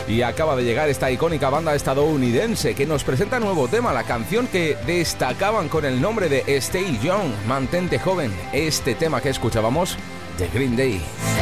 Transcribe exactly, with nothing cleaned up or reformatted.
Y acaba de llegar esta icónica banda estadounidense que nos presenta nuevo tema, la canción que destacaban con el nombre de Stay Young, mantente joven. Este tema que escuchábamos de Green Day.